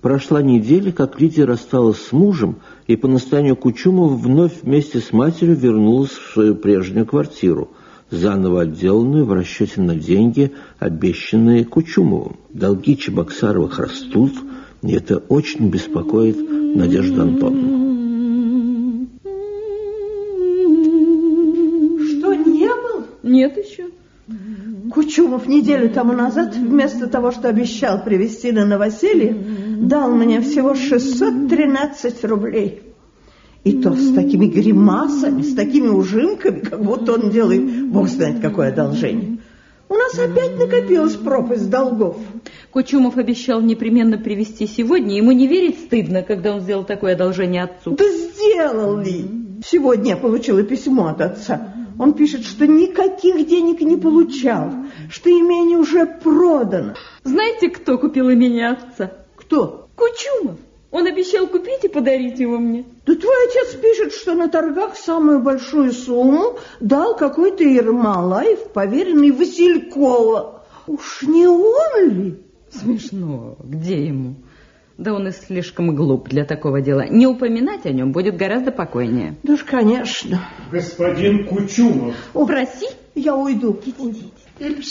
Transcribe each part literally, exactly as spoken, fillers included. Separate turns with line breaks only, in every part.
Прошла неделя, как Лидия рассталась с мужем и по настоянию Кучумова вновь вместе с матерью вернулась в свою прежнюю квартиру, заново отделанную в расчете на деньги, обещанные Кучумовым. Долги Чебоксаровых растут, и это очень беспокоит Надежду Антоновну.
Что, не был?
Нет еще.
Кучумов неделю тому назад, вместо того, что обещал привезти на новоселье, дал мне всего шестьсот тринадцать рублей. И то с такими гримасами, с такими ужимками, как будто он делает, бог знает, какое одолжение. У нас опять накопилась пропасть долгов.
Кучумов обещал непременно привезти сегодня. Ему не верить стыдно, когда он сделал такое одолжение отцу.
Да сделал ли? Сегодня я получила письмо от отца. Он пишет, что никаких денег не получал, что имение уже продано.
Знаете, кто купил имение отца?
Кто?
Кучумов. Он обещал купить и подарить его мне.
Да твой отец пишет, что на торгах самую большую сумму дал какой-то Ермолаев, поверенный Василькова. Уж не он ли?
Смешно. Где ему? Да он и слишком глуп для такого дела. Не упоминать о нем будет гораздо покойнее.
Да уж, конечно.
Господин Кучумов.
О,
проси.
Я уйду.
Идите.
Il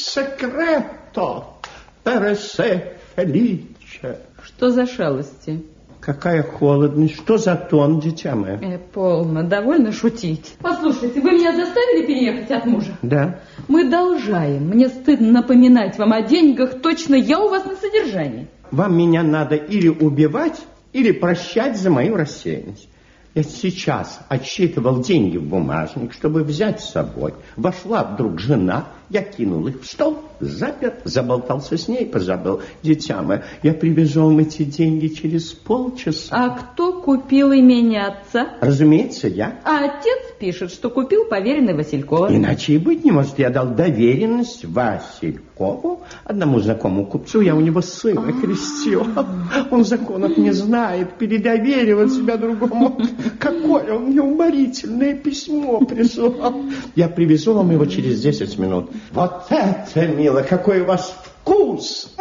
segreto per se felice.
Что за шалости?
Какая холодность. Что за тон, дитя мое?
Э, полно, довольно шутить. Послушайте, вы меня заставили переехать от мужа?
Да.
Мы должаем. Мне стыдно напоминать вам о деньгах. Точно я у вас на содержании.
Вам меня надо или убивать, или прощать за мою рассеянность. Я сейчас отсчитывал деньги в бумажник, чтобы взять с собой. Вошла вдруг жена, я кинул их в стол, запер, заболтался с ней, позабыл. Дитя мое, я привезу вам эти деньги через полчаса.
А кто купил имение отца?
Разумеется, я.
А отец пишет, что купил поверенный Василькова.
Иначе и быть не может. Я дал доверенность Василькову, одному знакомому купцу. Я у него сына крестил. Он законов не знает, передоверивать себя другому. Какое он мне уморительное письмо прислал. Я привезу вам его через десять минут. Вот это, мило, какой у вас вкус!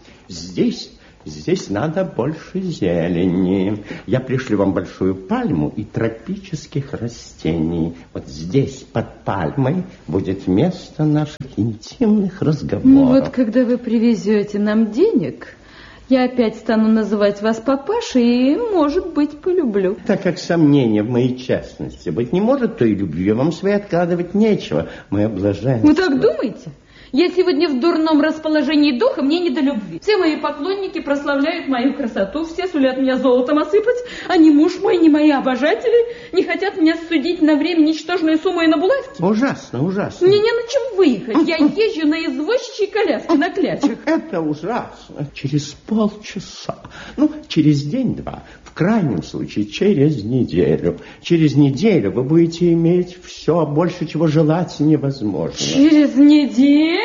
Здесь, здесь надо больше зелени. Я пришлю вам большую пальму и тропических растений. Вот здесь, под пальмой, будет место наших интимных разговоров.
Ну вот, когда вы привезете нам денег, я опять стану называть вас папашей и, может быть, полюблю.
Так как сомнения в моей честности быть не может, то и любви вам своей откладывать нечего. Мое блаженство.
Вы так думаете? Я сегодня в дурном расположении духа, мне не до любви. Все мои поклонники прославляют мою красоту, все сулят меня золотом осыпать, а ни муж мой, ни мои обожатели не хотят меня судить на время ничтожную сумму и на булавки.
Ужасно, ужасно.
Мне не на чем выехать, я езжу на извозчичьей коляске, на клячах.
Это ужасно. Через полчаса, ну, через день-два, в крайнем случае, через неделю. Через неделю вы будете иметь все, больше чего желать невозможно.
Через неделю?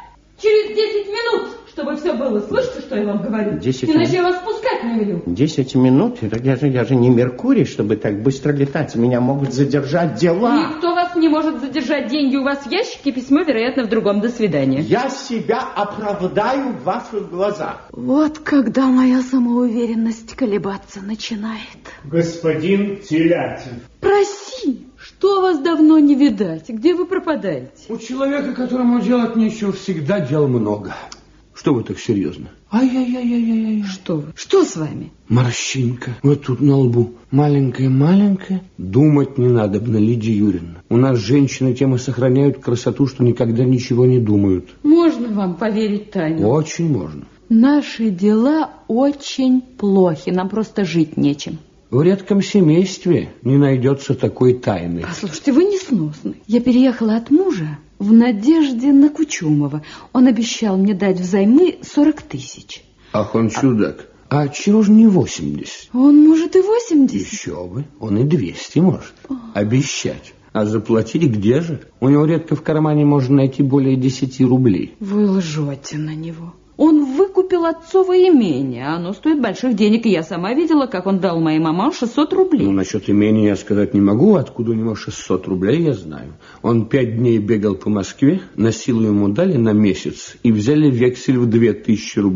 Через десять минут, чтобы все было. Слышите, что я вам говорю?
десять
Иначе
минут.
я вас пускать не велю.
Десять минут? Я же, я же не Меркурий, чтобы так быстро летать. Меня могут задержать дела.
Никто вас не может задержать. Деньги у вас в ящике, письмо, вероятно, в другом. До свидания.
Я себя оправдаю в ваших глазах.
Вот когда моя самоуверенность колебаться начинает.
Господин Телятин.
Проси. Что вас давно не видать? Где вы пропадаете?
У человека, которому делать нечего, всегда дел много. Что вы так серьезно? Ай-яй-яй-яй-яй.
Что вы? Что с вами?
Морщинка. Вот тут на лбу. Маленькая-маленькая. Думать не надо, Лидия Юрьевна. У нас женщины тем и сохраняют красоту, что никогда ничего не думают.
Можно вам поверить, Таня?
Очень можно.
Наши дела очень плохи. Нам просто жить нечем.
В редком семействе не найдется такой тайны.
Послушайте, вы несносны. Я переехала от мужа в надежде на Кучумова. Он обещал мне дать взаймы сорок тысяч.
Ах, он чудак. А, а чего же не восемьдесят?
Он может и восемьдесят.
Еще бы. Он и двести может. О. Обещать. А заплатить где же? У него редко в кармане можно найти более десяти рублей.
Вы лжете на него. Он выкупил отцово имение, оно стоит больших денег, и я сама видела, как он дал моей маме шестьсот рублей.
Ну, насчет имения я сказать не могу, откуда у него шестьсот рублей, я знаю. Он пять дней бегал по Москве, на силу ему дали на месяц, и взяли вексель в две тысячи рублей.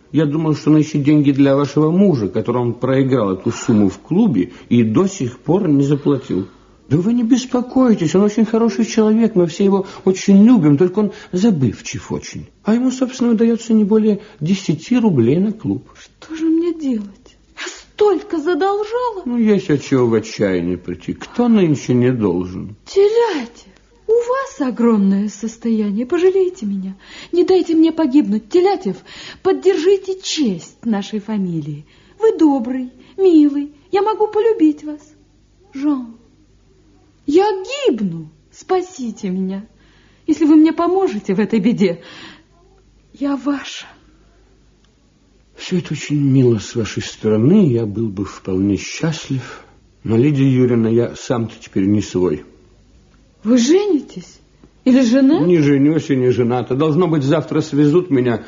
Я думал, что он ищет деньги для вашего мужа, которому он проиграл эту сумму в клубе и до сих пор не заплатил. Да вы не беспокойтесь, он очень хороший человек, мы все его очень любим, только он забывчив очень. А ему, собственно, удается не более десяти рублей на клуб.
Что же мне делать? Я столько задолжала.
Ну, есть от чего в отчаяние прийти. Кто нынче не должен?
Телятев, у вас огромное состояние, пожалейте меня. Не дайте мне погибнуть, Телятев, поддержите честь нашей фамилии. Вы добрый, милый, я могу полюбить вас. Жан. Я гибну. Спасите меня. Если вы мне поможете в этой беде, я ваша.
Все это очень мило с вашей стороны. Я был бы вполне счастлив. Но, Лидия Юрьевна, я сам-то теперь не свой.
Вы женитесь? Или жена?
Не женюсь и не женат. Должно быть, завтра свезут меня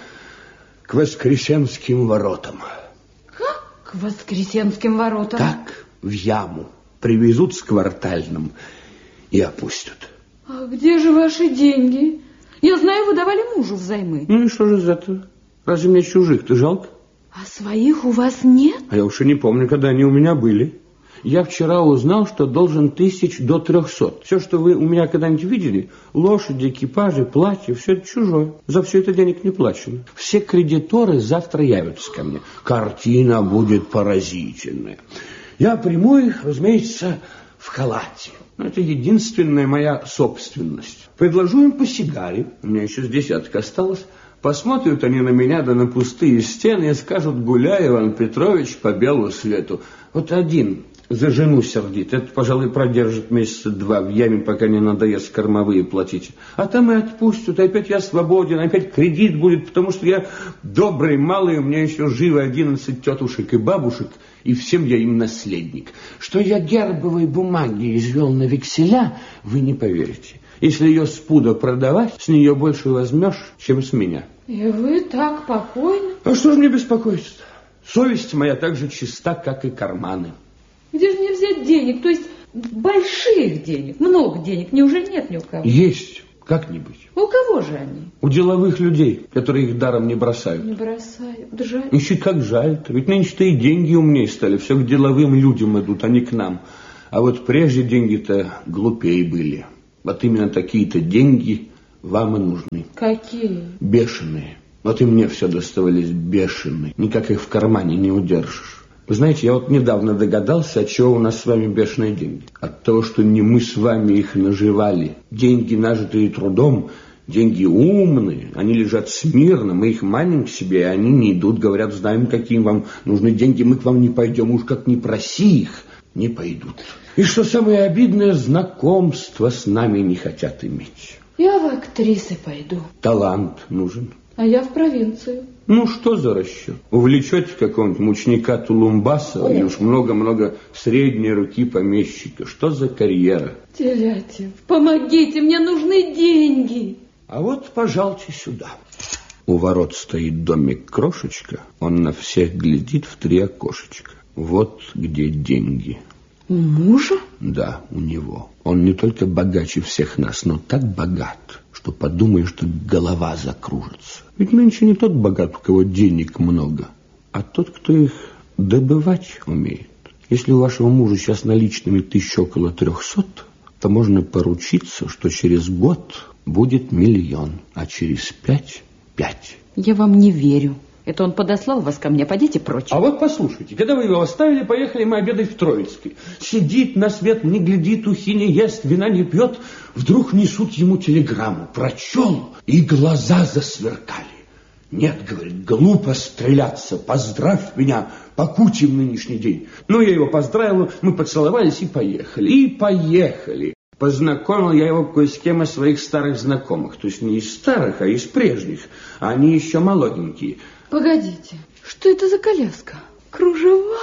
к Воскресенским воротам.
Как к Воскресенским воротам?
Так, в яму. Привезут с квартальным и опустят.
А где же ваши деньги? Я знаю, вы давали мужу взаймы.
Ну и что же из этого? Разве мне чужих-то жалко?
А своих у вас нет?
А я уж и не помню, когда они у меня были. Я вчера узнал, что должен тысяч до трехсот. Все, что вы у меня когда-нибудь видели, лошади, экипажи, платья, все это чужое. За все это денег не плачено. Все кредиторы завтра явятся ко мне. Картина будет поразительная. Я приму их, разумеется, в халате. Но это единственная моя собственность. Предложу им по сигаре. У меня еще с десяток осталось. Посмотрят они на меня, да на пустые стены, и скажут: гуляй, Иван Петрович, по белу свету. Вот один за жену сердит. Это, пожалуй, продержит месяца два в яме, пока не надоест кормовые платить. А там и отпустят. Опять я свободен, опять кредит будет, потому что я добрый, малый, у меня еще живо одиннадцать тетушек и бабушек, и всем я им наследник. Что я гербовые бумаги извел на векселя, вы не поверите. Если ее с пуда продавать, с нее больше возьмешь, чем с меня.
И вы так покойны?
А что же мне беспокоиться-то? Совесть моя так же чиста, как и карманы.
Где же мне взять денег? То есть больших денег, много денег? Неужели нет ни у кого?
Есть, как-нибудь.
У кого же они?
У деловых людей, которые их даром не бросают.
Не бросают, да жаль.
Ищи, как жаль-то. Ведь нынче-то и деньги умнее стали. Все к деловым людям идут, а не к нам. А вот прежде деньги-то глупее были. Вот именно такие-то деньги вам и нужны.
Какие?
Бешеные. Вот и мне все доставались бешеные. Никак их в кармане не удержишь. Вы знаете, я вот недавно догадался, от чего у нас с вами бешеные деньги. От того, что не мы с вами их наживали. Деньги, нажитые трудом, деньги умные, они лежат смирно, мы их маним к себе, и они не идут, говорят: знаем, какие вам нужны деньги, мы к вам не пойдем, уж как не проси их, не пойдут. И что самое обидное, знакомства с нами не хотят иметь.
Я в актрисы пойду.
Талант нужен.
А я в провинцию.
Ну, что за расчет? Увлечете какого-нибудь мучника Тулумбаса и уж много-много средней руки помещика. Что за карьера?
Телятев, помогите, мне нужны деньги.
А вот, пожалуйте сюда. У ворот стоит домик-крошечка, он на всех глядит в три окошечка. Вот где деньги.
У мужа?
Да, у него. Он не только богаче всех нас, но так богат, что подумаешь, что голова закружится. Ведь нынче не тот богат, у кого денег много, а тот, кто их добывать умеет. Если у вашего мужа сейчас наличными тысяч около трехсот, то можно поручиться, что через год будет миллион, а через пять – пять.
Я вам не верю. Это он подослал вас ко мне, пойдите прочь.
А вот послушайте, когда вы его оставили, поехали мы обедать в Троицкой. Сидит на свет, не глядит, ухи не ест, вина не пьет. Вдруг несут ему телеграмму. Прочел, и глаза засверкали. Нет, говорит, глупо стреляться, поздравь меня, покутим нынешний день. Ну, я его поздравил, мы поцеловались и поехали. И поехали. Познакомил я его кое с кем из своих старых знакомых. То есть не из старых, а из прежних. Они еще молоденькие.
Погодите, что это за коляска? Кружева?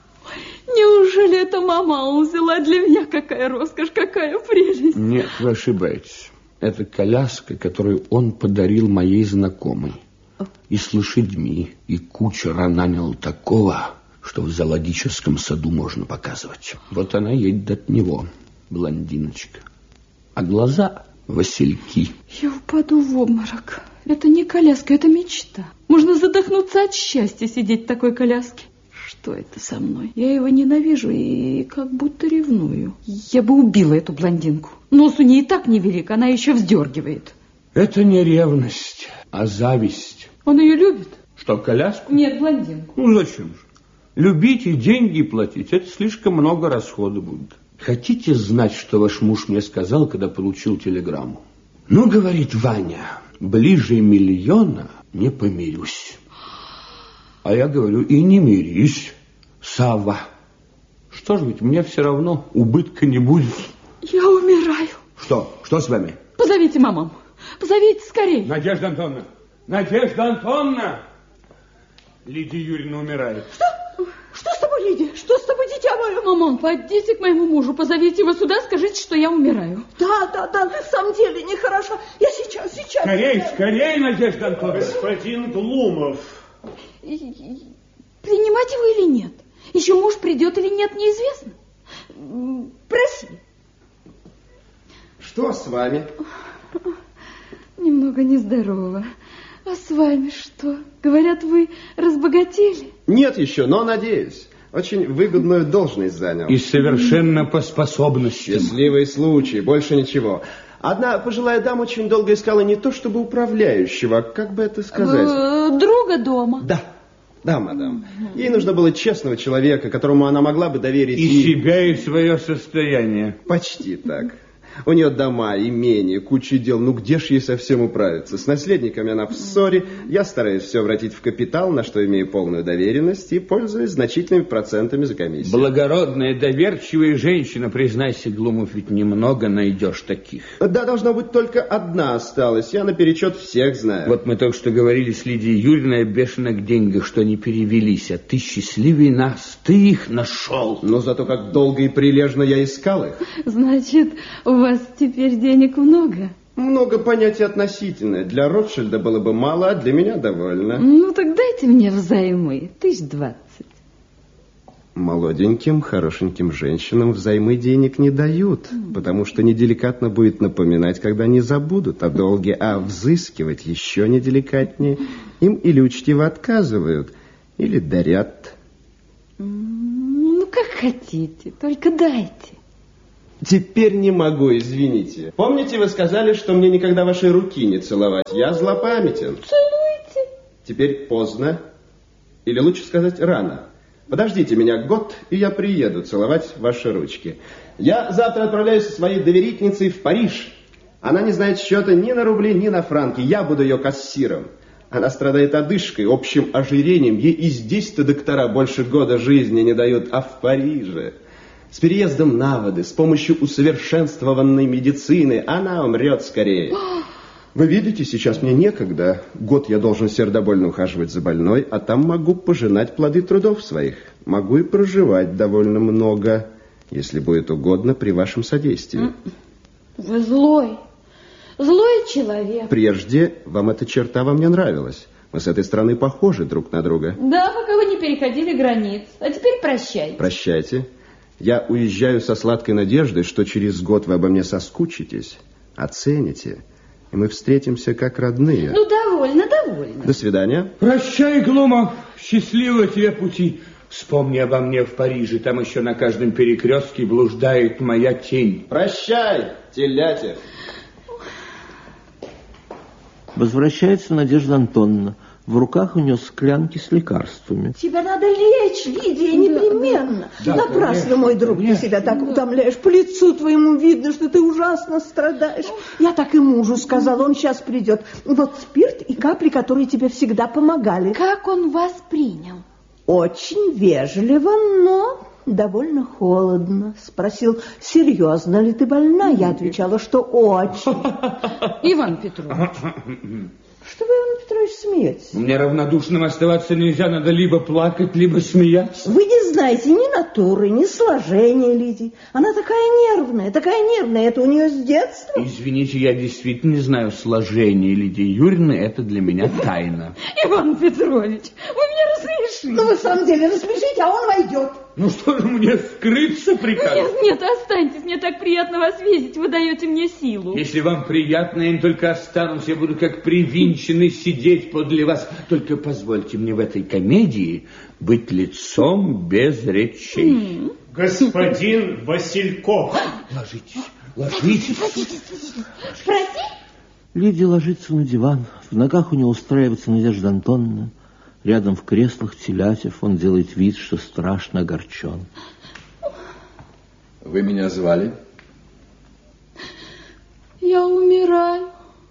Неужели это мама взяла для меня? Какая роскошь, какая прелесть.
Нет, вы ошибаетесь. Это коляска, которую он подарил моей знакомой. И с лошадьми, и кучера нанял такого, что в зоологическом саду можно показывать. Вот она едет от него, блондиночка. А глаза васильки.
Я упаду в обморок. Это не коляска, это мечта. Можно задохнуться от счастья сидеть в такой коляске. Что это со мной? Я его ненавижу и как будто ревную. Я бы убила эту блондинку. Нос у нее и так невелик, она еще вздергивает.
Это не ревность, а зависть.
Он ее любит?
Что, коляску?
Нет, блондинку.
Ну, зачем же? Любить и деньги платить, это слишком много расхода будет. Хотите знать, что ваш муж мне сказал, когда получил телеграмму? Ну, говорит Ваня, ближе миллиона не помирюсь. А я говорю, и не мирись, Савва. Что ж, ведь мне все равно убытка не будет.
Я умираю.
Что? Что с вами?
Позовите маму. Позовите скорее.
Надежда Антоновна! Надежда Антоновна! Лидия Юрьевна умирает.
Что? Что с тобой, Лидия? Что с тобой, дитя мое?
Мамон, пойдите к моему мужу, позовите его сюда, скажите, что я умираю.
Да, да, да, ты в самом деле нехорошо. Я сейчас, сейчас.
Скорей, скорей, Надежда Антоновна.
Господин Глумов.
Принимать его или нет? Еще муж придет или нет, неизвестно. Проси.
Что с вами?
Немного нездорово. А с вами что? Говорят, вы разбогатели?
Нет еще, но надеюсь. Очень выгодную должность занял.
И совершенно по способностям.
Счастливый случай, больше ничего. Одна пожилая дама очень долго искала не то чтобы управляющего, а как бы это сказать?
Друга дома.
Да, да, мадам. Ей нужно было честного человека, которому она могла бы доверить...
И, и... себя, и свое состояние.
Почти так. У нее дома, имение, куча дел. Ну где ж ей совсем управиться? С наследниками она в ссоре. Я стараюсь все вратить в капитал, на что имею полную доверенность и пользуюсь значительными процентами за комиссию.
Благородная, доверчивая женщина, признайся, Глумов, ведь немного найдешь таких.
Да, должно быть, только одна осталась. Я наперечет всех знаю.
Вот мы только что говорили с Лидией Юрьевной о бешеных деньгах, что они перевелись. А ты счастливее нас, ты их нашел.
Но зато как долго и прилежно я искал их.
Значит, у У вас теперь денег много?
Много понятий относительное. Для Ротшильда было бы мало, а для меня довольно.
Ну, так дайте мне взаймы. Тысяч двадцать.
Молоденьким, хорошеньким женщинам взаймы денег не дают, потому что неделикатно будет напоминать, когда они забудут о долге, а взыскивать еще неделикатнее. Им или учтиво отказывают, или дарят.
Ну, как хотите, только дайте.
Теперь не могу, извините. Помните, вы сказали, что мне никогда вашей руки не целовать? Я злопамятен.
Целуйте.
Теперь поздно. Или лучше сказать, рано. Подождите меня год, и я приеду целовать ваши ручки. Я завтра отправляюсь со своей доверительницей в Париж. Она не знает счета ни на рубли, ни на франки. Я буду ее кассиром. Она страдает одышкой, общим ожирением. Ей и здесь-то доктора больше года жизни не дают, а в Париже... С переездом на воды, с помощью усовершенствованной медицины, она умрет скорее. Вы видите, сейчас мне некогда. Год я должен сердобольно ухаживать за больной, а там могу пожинать плоды трудов своих. Могу и проживать довольно много, если будет угодно, при вашем содействии.
Вы злой, злой человек.
Прежде вам эта черта во мне нравилась. Мы с этой стороны похожи друг на друга.
Да, пока вы не переходили границ. А теперь прощайте.
Прощайте. Я уезжаю со сладкой надеждой, что через год вы обо мне соскучитесь, оцените, и мы встретимся как родные.
Ну, довольно, довольно.
До свидания.
Прощай, Глумов, счастливого тебе пути. Вспомни обо мне в Париже, там еще на каждом перекрестке блуждает моя тень.
Прощай, Телятев.
Возвращается Надежда Антоновна. В руках у нее склянки с лекарствами.
Тебя надо лечь, Лидия, непременно.
Да,
Напрасно,
конечно,
мой друг,
конечно.
ты себя так утомляешь. По лицу твоему видно, что ты ужасно страдаешь. Я так и мужу сказала, он сейчас придет. Вот спирт и капли, которые тебе всегда помогали.
Как он вас принял?
Очень вежливо, но довольно холодно. Спросил, серьезно ли ты больна? Я отвечала, что очень.
Иван Петрович.
Что вы, Иван Петрович, смеетесь?
Мне равнодушным оставаться нельзя, надо либо плакать, либо смеяться.
Вы не знаете ни натуры, ни сложения Лидии. Она такая нервная, такая нервная. Это у нее с детства.
Извините, я действительно не знаю сложения Лидии Юрьевны, это для меня тайна.
Иван Петрович, вы меня рассмешили.
рассмеши. Ну, вы в самом деле рассмешите, а он войдет.
Ну что же, мне скрыться прикажете?
Нет, нет, останьтесь, мне так приятно вас видеть, вы даете мне силу.
Если вам приятно, я им только останусь, я буду как привинченный сидеть подле вас. Только позвольте мне в этой комедии быть лицом без речей. Mm.
Господин Васильков.
Ложитесь, ложитесь.
Прости?
Лидия ложится на диван, в ногах у него устраивается Надежда Антоновна. Рядом в креслах Телятев, он делает вид, что страшно огорчен.
Вы меня звали?
Я умираю.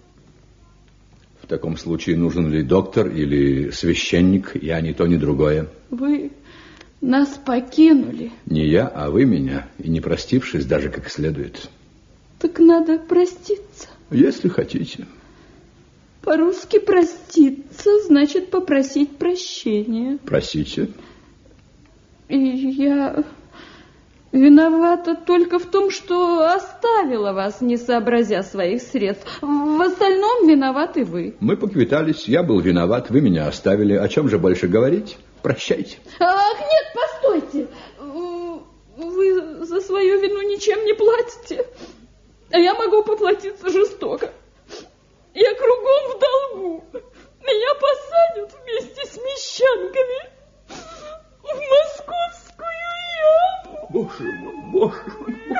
В таком случае нужен ли доктор или священник? Я ни то, ни другое.
Вы нас покинули.
Не я, а вы меня, и не простившись даже как следует.
Так надо проститься.
Если хотите.
По-русски проститься значит попросить прощения.
Просите.
И я виновата только в том, что оставила вас, не сообразя своих средств. В остальном виноваты вы.
Мы поквитались, я был виноват, вы меня оставили. О чем же больше говорить? Прощайте.
Ах, нет, постойте. Вы за свою вину ничем не платите. А я могу поплатиться жестоко. Я кругом в долгу. Меня посадят вместе с мещанками в московскую яму.
Боже мой, боже мой.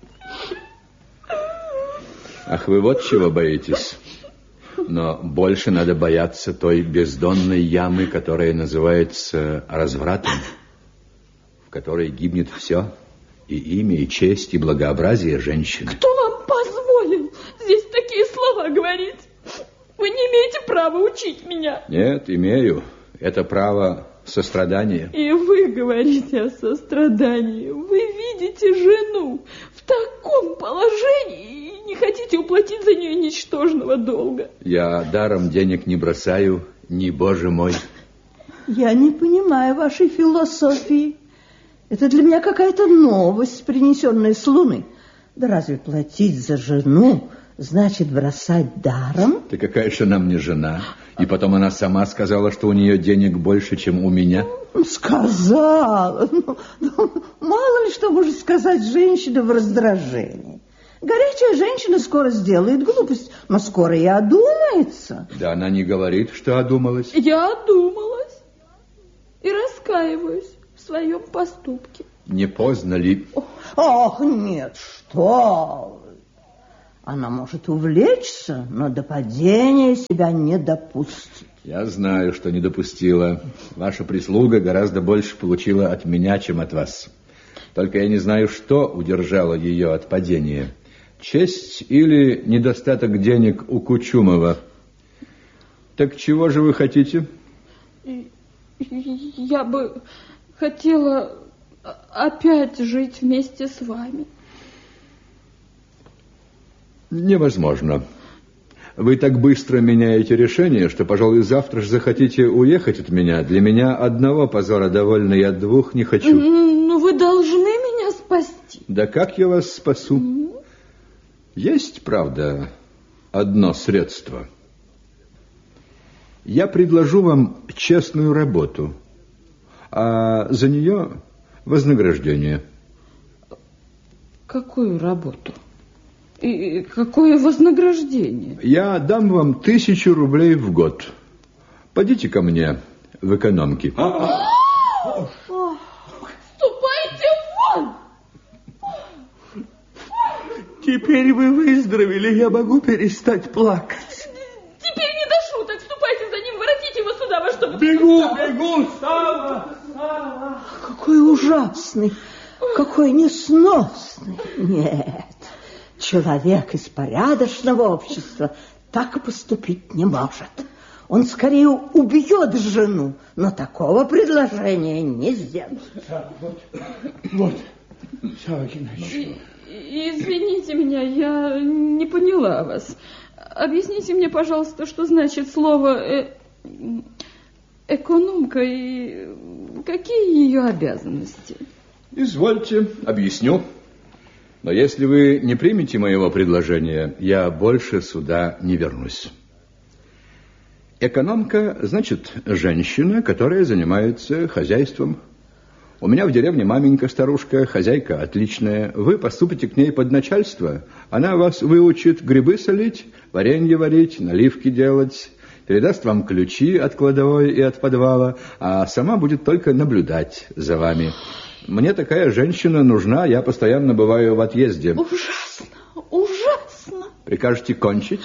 Ах, вы вот чего боитесь. Но больше надо бояться той бездонной ямы, которая называется развратом, в которой гибнет все, и имя, и честь, и благообразие женщины.
Кто вам позволил здесь такие слова говорить? Вы не имеете права учить меня.
Нет, имею. Это право сострадания.
И вы говорите о сострадании. Вы видите жену в таком положении и не хотите уплатить за нее ничтожного долга.
Я даром денег не бросаю, ни, Боже мой.
Я не понимаю вашей философии. Это для меня какая-то новость, принесенная с Луны. Да разве платить за жену значит бросать даром?
Ты какая же она мне жена? И потом она сама сказала, что у нее денег больше, чем у меня.
Сказала. Ну, ну, мало ли что может сказать женщина в раздражении. Горячая женщина скоро сделает глупость, но скоро и одумается.
Да она не говорит, что одумалась.
Я одумалась и раскаиваюсь в своем поступке.
Не поздно ли?
Ох, нет, что вы. Она может увлечься, но до падения себя не допустит.
Я знаю, что не допустила. Ваша прислуга гораздо больше получила от меня, чем от вас. Только я не знаю, что удержало ее от падения. Честь или недостаток денег у Кучумова. Так чего же вы хотите?
Я бы хотела опять жить вместе с вами.
Невозможно. Вы так быстро меняете решение, что, пожалуй, завтра же захотите уехать от меня. Для меня одного позора довольно, я двух не хочу.
Ну, вы должны меня спасти.
Да как я вас спасу? Mm-hmm. Есть, правда, одно средство. Я предложу вам честную работу, а за нее вознаграждение.
Какую работу? И какое вознаграждение?
Я дам вам тысячу рублей в год. Пойдите ко мне в экономки.
Ступайте вон!
Теперь вы выздоровели, я могу перестать плакать.
Теперь не до шуток. Ступайте за ним, воротите его сюда, во что бы...
Бегу, бегу, Сава, Сава.
Какой ужасный, какой несносный. Нет. Человек из порядочного общества так поступить не может. Он скорее убьет жену, но такого предложения не сделает.
Вот, вот, Савакинович.
Извините меня, я не поняла вас. Объясните мне, пожалуйста, что значит слово э... экономка и какие ее обязанности?
Извольте, объясню. Но если вы не примете моего предложения, я больше сюда не вернусь. Экономка, значит, женщина, которая занимается хозяйством. У меня в деревне маменька старушка, хозяйка отличная. Вы поступите к ней под начальство. Она вас выучит грибы солить, варенье варить, наливки делать, передаст вам ключи от кладовой и от подвала, а сама будет только наблюдать за вами. Мне такая женщина нужна, я постоянно бываю в отъезде.
Ужасно, ужасно.
Прикажете кончить?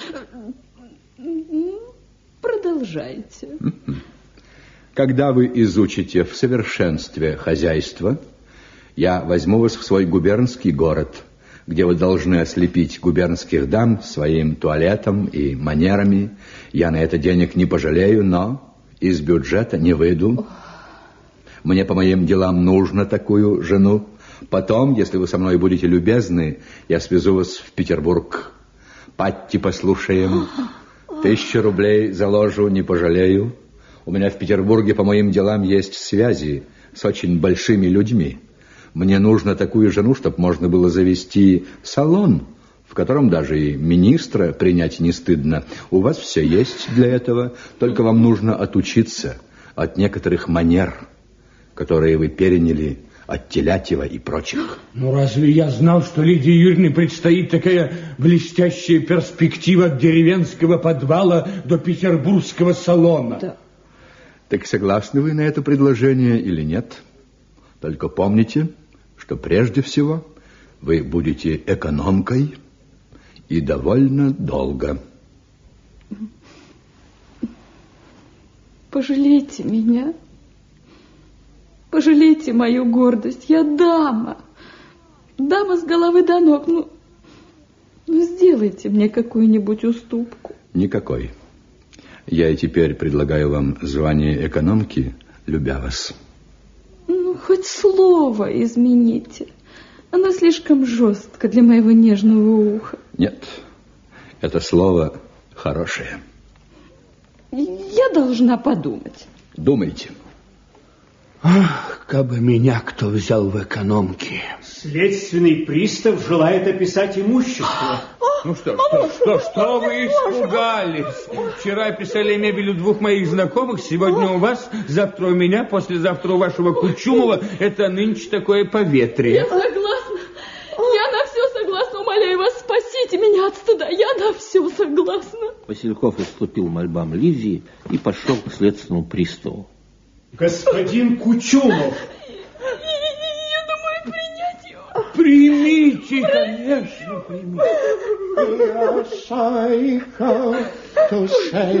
Продолжайте.
Когда вы изучите в совершенстве хозяйство, я возьму вас в свой губернский город, где вы должны ослепить губернских дам своим туалетом и манерами. Я на это денег не пожалею, но из бюджета не выйду. Мне по моим делам нужно такую жену. Потом, если вы со мной будете любезны, я свезу вас в Петербург. Патти послушаем. Тысячу рублей заложу, не пожалею. У меня в Петербурге по моим делам есть связи с очень большими людьми. Мне нужно такую жену, чтобы можно было завести салон, в котором даже и министра принять не стыдно. У вас все есть для этого, только вам нужно отучиться от некоторых манер, которые вы переняли от Телятьева и прочих.
Ну, разве я знал, что Лидии Юрьевне предстоит такая блестящая перспектива от деревенского подвала до петербургского салона?
Да.
Так согласны вы на это предложение или нет? Только помните, что прежде всего вы будете экономкой и довольно долго.
Пожалейте меня. Пожалейте мою гордость. Я дама. Дама с головы до ног. Ну, ну сделайте мне какую-нибудь уступку.
Никакой. Я и теперь предлагаю вам звание экономки, любя вас.
Ну, хоть слово измените. Оно слишком жестко для моего нежного уха.
Нет, это слово хорошее.
Я должна подумать.
Думайте.
Ах, как бы меня кто взял в экономки.
Следственный пристав желает описать имущество.
Ну что, что, что, что вы испугались? Вчера писали мебель у двух моих знакомых, сегодня у вас, завтра у меня, послезавтра у вашего Кучумова. Это нынче такое поветрие.
Я согласна. Я на все согласна. Умоляю вас, спасите меня от стыда. Я на все согласна.
Васильков уступил мольбам Лидии и пошел к следственному приставу.
Господин Кучумов.
Я думаю принять его.
Примите, конечно, примите.
Я шайка, душе